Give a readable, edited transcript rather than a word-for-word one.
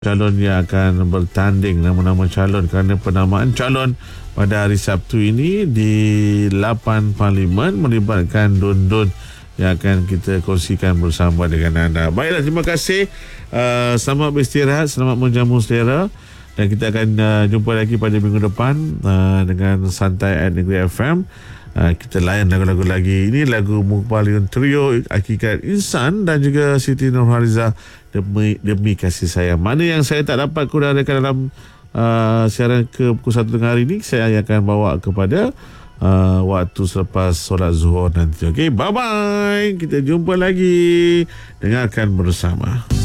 calon yang akan bertanding, nama-nama calon kerana penamaan calon pada hari Sabtu ini di 8 Parlimen melibatkan Dun-Dun yang akan kita kongsikan bersama dengan anda. Baiklah, terima kasih. Selamat beristirahat, selamat menjamu selera, dan kita akan jumpa lagi pada minggu depan dengan Santai at Negeri FM. Kita layan lagu-lagu lagi. Ini lagu Mubaliun Trio, Hakikat Insan, dan juga Siti Nurhaliza, Demi Kasih Sayang. Mana yang saya tak dapat kurangkan dalam siaran ke pukul 1 tengah hari ini, saya akan bawa kepada waktu selepas solat zuhur nanti. Okey, bye-bye. Kita jumpa lagi. Dengarkan bersama.